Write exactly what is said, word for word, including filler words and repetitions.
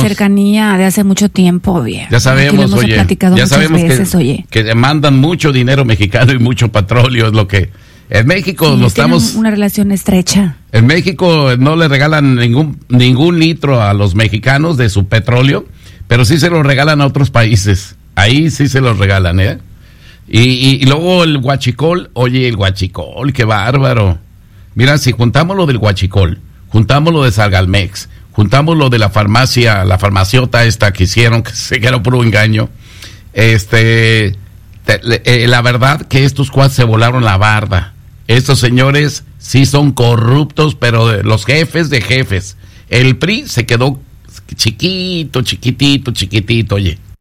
cercanía de hace mucho tiempo, bien. Ya sabemos, oye, ya sabemos veces, que, oye. que mandan mucho dinero mexicano y mucho petróleo, es lo que... En México sí, lo estamos... una relación estrecha. En México no le regalan ningún, ningún litro a los mexicanos de su petróleo, pero sí se lo regalan a otros países. Ahí sí se los regalan, ¿eh? Y, y, y luego el huachicol, oye, el huachicol, qué bárbaro. Mira, si juntamos lo del huachicol, juntamos lo de Salgalmex, juntamos lo de la farmacia, la farmaciota esta que hicieron, que se quedó puro engaño, este, te, eh, la verdad que estos cuates se volaron la barda. Estos señores sí son corruptos, pero de, los jefes de jefes. El P R I se quedó chiquito, chiquitito, chiquitito, oye.